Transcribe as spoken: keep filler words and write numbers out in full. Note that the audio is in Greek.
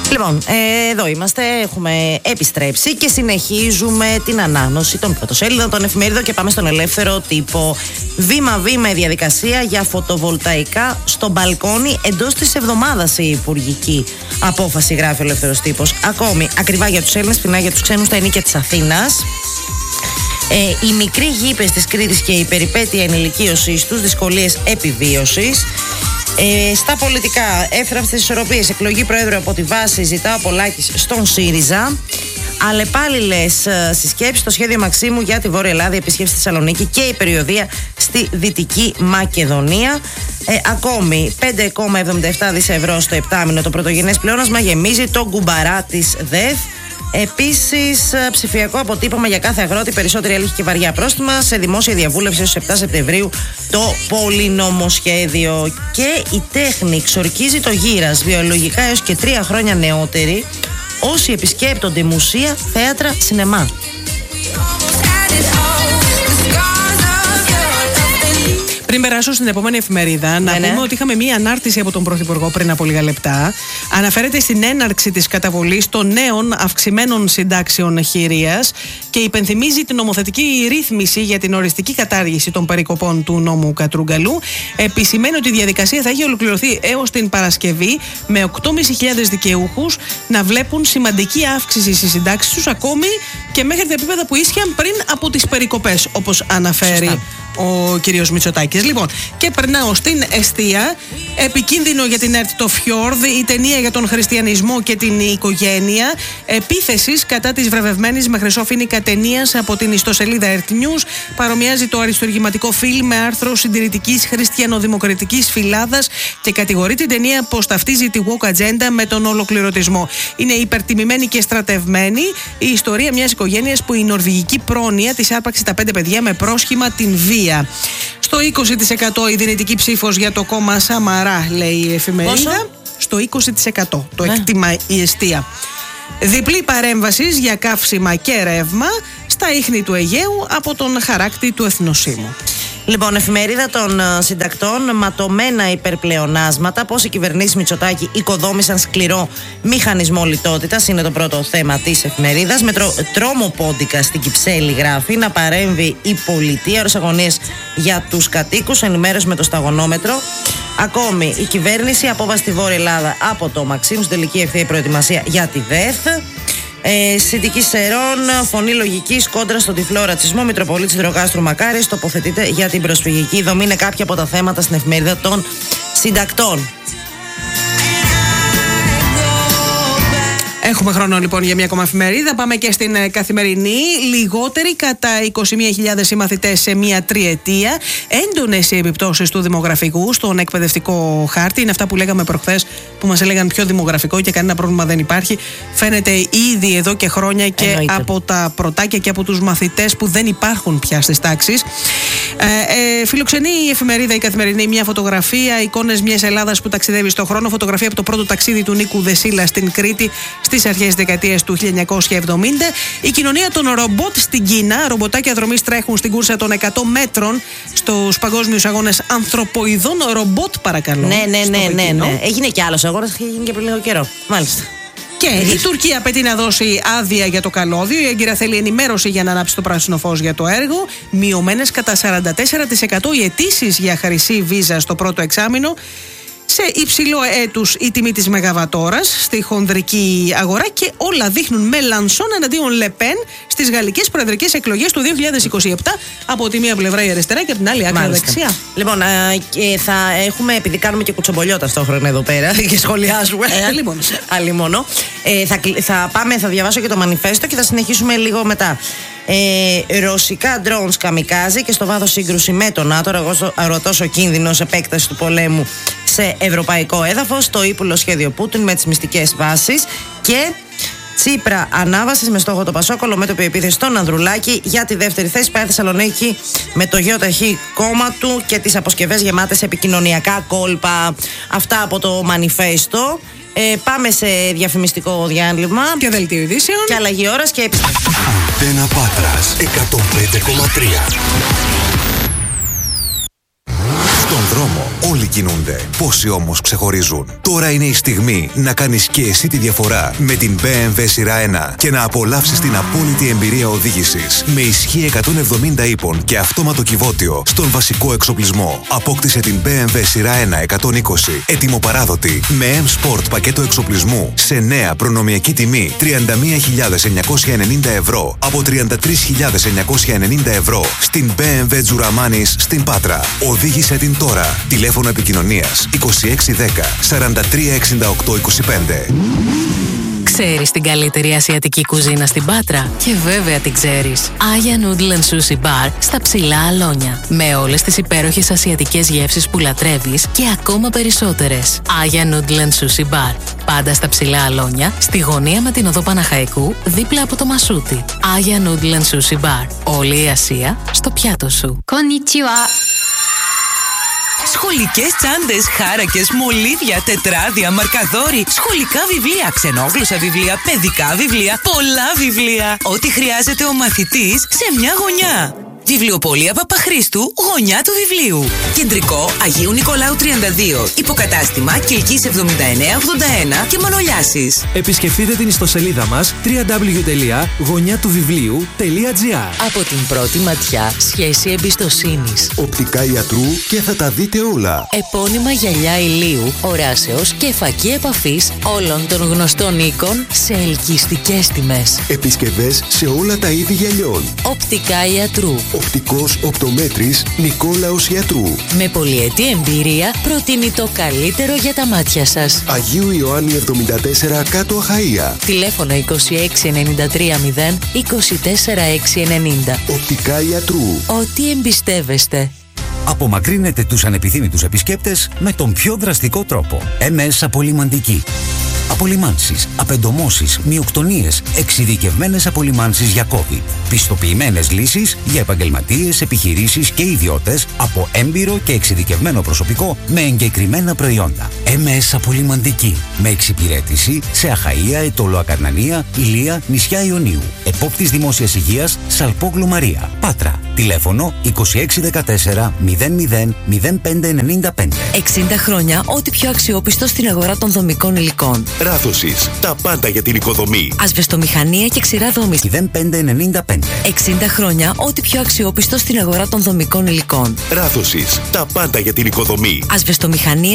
Λοιπόν, ε, εδώ είμαστε, έχουμε επιστρέψει και συνεχίζουμε την ανάγνωση των πρωτοσέλιδων των εφημερίδων και πάμε στον ελεύθερο τύπο. Βήμα-βήμα η διαδικασία για φωτοβολταϊκά στο μπαλκόνι εντός της εβδομάδας η υπουργική απόφαση, γράφει ο ελεύθερος τύπος. Ακόμη, ακριβά για τους Έλληνες, φθηνά για τους ξένους τα ενίκια της Αθήνας. Ε, οι μικροί γήπες της Κρήτης και η περιπέτεια ενηλικίωσής τους, δυσκολίες επιβίωσης. Ε, στα πολιτικά, εύθραυστες ισορροπίες, εκλογή Προέδρου από τη βάση, ζητά ο Πολάκης στον ΣΥΡΙΖΑ. Αλλεπάλληλες συσκέψεις στο σχέδιο Μαξίμου για τη Βόρεια Ελλάδα, η επίσκεψη στη Θεσσαλονίκη και η περιοδεία στη Δυτική Μακεδονία. Ε, ακόμη, πέντε κόμμα εβδομήντα επτά δισεκατομμύρια ευρώ στο επτάμηνο το πρωτογενές πλεόνασμα γεμίζει το γκουμπαρά της ΔΕΘ. Επίσης, ψηφιακό αποτύπωμα για κάθε αγρότη, περισσότερη έλεγχη και βαριά πρόστιμα. Σε δημόσια διαβούλευση έως επτά Σεπτεμβρίου το πολυνομοσχέδιο. Και η τέχνη ξορκίζει το γύρας, βιολογικά έως και τρία χρόνια νεότεροι, όσοι επισκέπτονται μουσεία, θέατρα, σινεμά. Πριν περάσω στην επόμενη εφημερίδα, ναι, να πούμε ναι. ότι είχαμε μία ανάρτηση από τον Πρωθυπουργό πριν από λίγα λεπτά. Αναφέρεται στην έναρξη της καταβολής των νέων αυξημένων συντάξεων χειρίας και υπενθυμίζει την νομοθετική ρύθμιση για την οριστική κατάργηση των περικοπών του νόμου Κατρούγκαλου. Επισημαίνει ότι η διαδικασία θα έχει ολοκληρωθεί έως την Παρασκευή, με οκτώ χιλιάδες πεντακόσιους δικαιούχους να βλέπουν σημαντική αύξηση στις συντάξεις τους, ακόμη και μέχρι τα επίπεδα που ίσχυαν πριν από τις περικοπές, όπως αναφέρει Σωστά. ο κύριος Μητσοτάκης. Λοιπόν, και περνάω στην εστία. Επικίνδυνο για την ΕΡΤ το Φιόρδ, η ταινία για τον χριστιανισμό και την οικογένεια. Επίθεσης κατά της βραβευμένης με χρυσόφινικα ταινίας από την ιστοσελίδα ΕΡΤ News. Παρομοιάζει το αριστουργηματικό φιλμ με άρθρο συντηρητικής χριστιανοδημοκρατικής φυλάδας και κατηγορεί την ταινία πως ταυτίζει τη woke agenda με τον ολοκληρωτισμό. Είναι υπερτιμημένη και στρατευμένη η ιστορία μιας οικογένειας που η νορβηγική πρόνοια της άρπαξε τα πέντε παιδιά με πρόσχημα την βία. Στο είκοσι τοις εκατό η δυνητική ψήφος για το κόμμα Σαμαρά, λέει η εφημερίδα. Πόσο? Στο είκοσι τοις εκατό το ναι. εκτιμά η εστία. Διπλή παρέμβαση για καύσιμα και ρεύμα στα ίχνη του Αιγαίου από τον χαράκτη του Εθνοσύμου. Λοιπόν, εφημερίδα των συντακτών, ματωμένα υπερπλεονάσματα, πώς οι κυβερνήσεις Μητσοτάκη οικοδόμησαν σκληρό μηχανισμό λιτότητας, είναι το πρώτο θέμα της εφημερίδας. Με τρο, τρόμο πόντικα στην Κυψέλη, γράφει, να παρέμβει η πολιτεία, ώρες αγωνίες για τους κατοίκους, ενημέρωση με το σταγονόμετρο. Ακόμη, η κυβέρνηση απόβαση στη Βόρεια Ελλάδα από το Μαξίμου, στην τελική ευθεία προετοιμασία για τη ΔΕΘ. Ε, Συντική Σερών, φωνή λογικής κόντρα στον τυφλό ρατσισμό. Μητροπολίτης Δρογάστρου Μακάρης τοποθετείται για την προσφυγική δομή. Είναι κάποια από τα θέματα στην εφημερίδα των συντακτών. Έχουμε χρόνο λοιπόν για μια ακόμα εφημερίδα. Πάμε και στην ε, Καθημερινή. Λιγότεροι κατά είκοσι μία χιλιάδες συμμαθητές σε μία τριετία. Έντονες οι επιπτώσεις του δημογραφικού στον εκπαιδευτικό χάρτη. Είναι αυτά που λέγαμε προχθές, που μας έλεγαν πιο δημογραφικό και κανένα πρόβλημα δεν υπάρχει. Φαίνεται ήδη εδώ και χρόνια και Εννοείται. από τα πρωτάκια και από τους μαθητές που δεν υπάρχουν πια στις τάξεις. Ε, ε, φιλοξενεί η εφημερίδα η Καθημερινή μια φωτογραφία, εικόνες μιας Ελλάδας που ταξιδεύει στον χρόνο. Φωτογραφία από το πρώτο ταξίδι του Νίκου Δεσίλα στην Κρήτη στις αρχές της δεκαετίας του χίλια εννιακόσια εβδομήντα. Η κοινωνία των ρομπότ στην Κίνα. Ρομποτάκια δρομής τρέχουν στην κούρσα των εκατό μέτρων στους παγκόσμιους αγώνες ανθρωποειδών ρομπότ, παρακαλώ. Ναι, ναι, ναι, ναι, ναι. Έγινε κι άλλος αγώνας, έγινε και πριν λίγο καιρό. Μάλιστα. Και η Τουρκία απαιτεί να δώσει άδεια για το καλώδιο. Η Άγκυρα θέλει ενημέρωση για να ανάψει το πράσινο φως για το έργο. Μειωμένες κατά σαράντα τέσσερα τοις εκατό οι αιτήσεις για χρυσή βίζα στο πρώτο εξάμηνο. Σε υψηλό έτους η τιμή της μεγαβατόρας στη χονδρική αγορά και όλα δείχνουν Μελανσόν εναντίον Λεπέν στις γαλλικές προεδρικές εκλογές του δύο χιλιάδες είκοσι επτά. Από τη μία πλευρά η αριστερά και από την άλλη άκρα δεξιά. Λοιπόν, α, και θα έχουμε, επειδή κάνουμε και κουτσομπολιό ταυτόχρονα εδώ πέρα και σχολιάζουμε. Ε, αλλήμονο. αλλήμονο. Ε, θα, θα πάμε, θα διαβάσω και το μανιφέστο και θα συνεχίσουμε λίγο μετά. Ε, ρωσικά drones καμικάζι και στο βάθος σύγκρουση με τον ΝΑΤΟ, αρωτός ο κίνδυνος επέκταση του πολέμου σε ευρωπαϊκό έδαφος, το ύπουλο σχέδιο Πούτιν με τις μυστικές βάσεις και Τσίπρα ανάβαση με στόχο το Πασόκολο, μέτωπη επίθεση στον Ανδρουλάκη για τη δεύτερη θέση. Πάει Θεσσαλονίκη με το ΓΙΟΤΑΧΗ κόμμα του και τις αποσκευές γεμάτες επικοινωνιακά κόλπα. Αυτά από το μανιφέστο. Ε, πάμε σε διαφημιστικό διάλειμμα και δελτίο ειδήσεων και αλλαγή ώρας και Αντένα Πάτρας εκατόν πέντε κόμμα τρία. Στον δρόμο όλη κινούνται, πόσοι όμως ξεχωρίζουν. Τώρα είναι η στιγμή να κάνεις και εσύ τη διαφορά με την μπι εμ ντάμπλιου σειρά ένα και να απολαύσεις την απόλυτη εμπειρία οδήγησης με ισχύ εκατόν εβδομήντα ύπων και αυτόματο κυβότιο στον βασικό εξοπλισμό. Απόκτησε την μπι εμ ντάμπλιου σειρά ένα εκατόν είκοσι ετοιμοπαράδοτη με M-Sport πακέτο εξοπλισμού σε νέα προνομιακή τιμή τριάντα μία χιλιάδες εννιακόσια ενενήντα ευρώ από τριάντα τρεις χιλιάδες εννιακόσια ενενήντα ευρώ στην μπι εμ ντάμπλιου Τζουραμάνης στην Πάτρα. Οδήγησε την τώρα. Τηλέφωνο επικοινωνίας είκοσι έξι δέκα σαράντα τρία εξήντα οκτώ είκοσι πέντε. Ξέρεις την καλύτερη ασιατική κουζίνα στην Πάτρα? Και βέβαια την ξέρεις. Aya Noodle and Sushi Bar στα Ψηλά Αλόνια. Με όλες τις υπέροχες ασιατικές γεύσεις που λατρεύεις και ακόμα περισσότερες. Aya Noodle and Sushi Bar. Πάντα στα Ψηλά Αλόνια, στη γωνία με την οδό Παναχαϊκού, δίπλα από το Μασούτι. Aya Noodle and Sushi Bar. Όλη η Ασία στο πιάτο σου. Konnichiwa. Σχολικές τσάντες, χάρακες, μολύβια, τετράδια, μαρκαδόροι, σχολικά βιβλία, ξενόγλωσσα βιβλία, παιδικά βιβλία, πολλά βιβλία. Ό,τι χρειάζεται ο μαθητής σε μια γωνιά. Βιβλιοπωλεία Παπαχρήστου, γωνιά του βιβλίου. Κεντρικό Αγίου Νικολάου τριάντα δύο. Υποκατάστημα Κιλκής εβδομήντα εννέα ογδόντα ένα και Μανολιάσης. Επισκεφτείτε την ιστοσελίδα μας double-u double-u double-u τελεία γωνιά του βιβλίου τελεία τζι άρ. Από την πρώτη ματιά, σχέση εμπιστοσύνης. Οπτικά ιατρού και θα τα δείτε όλα. Επώνυμα γυαλιά ηλίου, οράσεως και φακή επαφής όλων των γνωστών οίκων σε ελκυστικές τιμές. Επισκευές σε όλα τα είδη γυαλιών. Οπτικά ιατρού. Οπτικός οπτομέτρης Νικόλαος Ιατρού. Με πολυετή εμπειρία προτείνει το καλύτερο για τα μάτια σας. Αγίου Ιωάννη εβδομήντα τέσσερα κάτω Αχαΐα. Τηλέφωνο είκοσι έξι ενενήντα τρία μηδέν είκοσι τέσσερα έξι ενενήντα. Οπτικά Ιατρού. Ό,τι εμπιστεύεστε. Απομακρύνετε τους ανεπιθύμητους επισκέπτες με τον πιο δραστικό τρόπο. εμ ες Απολυμαντική. Απολυμάνσεις, απεντομώσεις, μυοκτονίες, εξειδικευμένες απολυμάνσεις για COVID. Πιστοποιημένες λύσεις για επαγγελματίες, επιχειρήσεις και ιδιώτες από έμπειρο και εξειδικευμένο προσωπικό με εγκεκριμένα προϊόντα. εμ ες Απολυμαντική. Με εξυπηρέτηση σε Αχαΐα, Αιτωλό Ακαρνανία, Ηλία, νησιά Ιωνίου. Επόπτης Δημόσιας Υγείας, Σαλπόγλου Μαρία. Πάτρα. Τηλέφωνο είκοσι έξι δεκατέσσερα μηδέν μηδέν μηδέν πέντε ενενήντα πέντε. εξήντα χρόνια ό,τι πιο αξιόπιστο στην αγορά των δομικών υλικών. Ράθωσης. Τα πάντα για την οικοδομή. Ασβεστομηχανία και ξηρά δόμηση. μηδέν πέντε ενενήντα πέντε. εξήντα χρόνια ό,τι πιο αξιόπιστο στην αγορά των δομικών υλικών. Ράθωσης. Τα πάντα για την οικοδομή. Ασβεστομηχανία